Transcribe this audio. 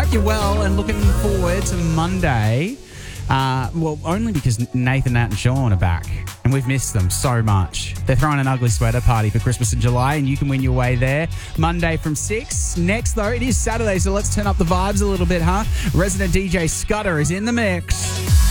hope you're well and looking forward to Monday. Well, only because Nathan, Nat and Sean are back and we've missed them so much. They're throwing an ugly sweater party for Christmas in July and you can win your way there Monday from 6. Next, though, it is Saturday, so let's turn up the vibes a little bit, huh? Resident DJ Scudder is in the mix.